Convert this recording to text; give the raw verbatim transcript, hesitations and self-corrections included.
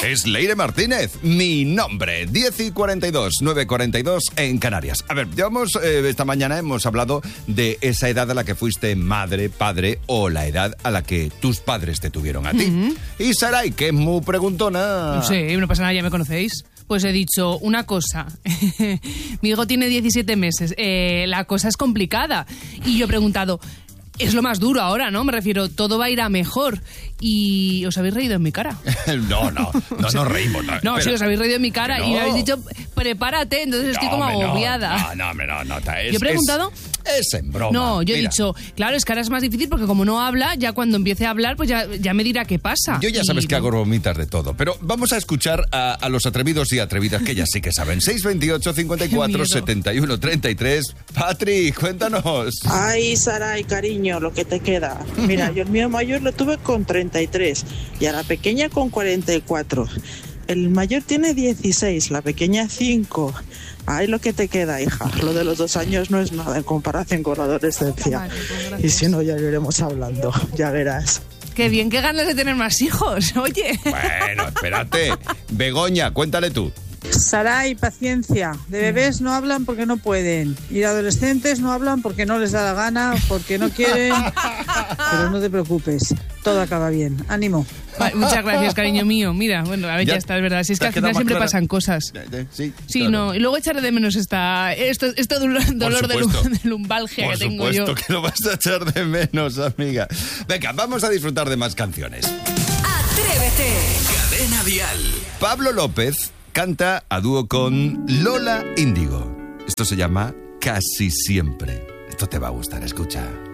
Es Leire Martínez, mi nombre. diez y cuarenta y dos, nueve y cuarenta y dos en Canarias. A ver, llevamos, eh, esta mañana hemos hablado de esa edad a la que fuiste madre, padre o la edad a la que tus padres te tuvieron a ti. Uh-huh. Y Saray, que es muy preguntona. No sé, no pasa nada, ya me conocéis. Pues he dicho una cosa. Mi hijo tiene diecisiete meses. Eh, la cosa es complicada. Y yo he preguntado... Es lo más duro ahora, ¿no? Me refiero, todo va a ir a mejor. Y os habéis reído en mi cara. No, no, no nos reímos. No, no sí, os habéis reído en mi cara no. y me habéis dicho, prepárate, entonces estoy no, como hombre, agobiada. No, no, no, no, no. Es, yo he preguntado... Es, es en broma. No, yo Mira. he dicho, claro, es que ahora es más difícil porque como no habla, ya cuando empiece a hablar, pues ya, ya me dirá qué pasa. Yo ya sabes y... que hago bromitas de todo, pero vamos a escuchar a, a los atrevidos y atrevidas que ellas sí que saben. seis veintiocho, cincuenta y cuatro, setenta y uno, treinta y tres. Patri, cuéntanos. Ay, Saray, cariño, lo que te queda. Mira, yo el mío mayor lo tuve con treinta y tres y a la pequeña con cuarenta y cuatro. El mayor tiene dieciséis, la pequeña cinco. Ay, lo que te queda, hija. Lo de los dos años no es nada en comparación con la adolescencia. Vale, pues y si no, ya lo iremos hablando, ya verás. Qué bien, qué ganas de tener más hijos, oye. Bueno, espérate. Begoña, cuéntale tú. Saray, paciencia. De bebés no hablan porque no pueden. Y de adolescentes no hablan porque no les da la gana, porque no quieren. Pero no te preocupes, todo acaba bien. Ánimo. Vale, muchas gracias, cariño mío. Mira, bueno, a ver, ya, ya está, es verdad. Si es que al final siempre clara. Pasan cosas. Sí, sí claro. No. Y luego echaré de menos esta, esto, esto dolor de, de lumbalgia que tengo yo. Por supuesto que lo vas a echar de menos, amiga. Venga, vamos a disfrutar de más canciones. Atrévete. Cadena Dial. Pablo López canta a dúo con Lola Índigo. Esto se llama Casi Siempre. Esto te va a gustar, escucha.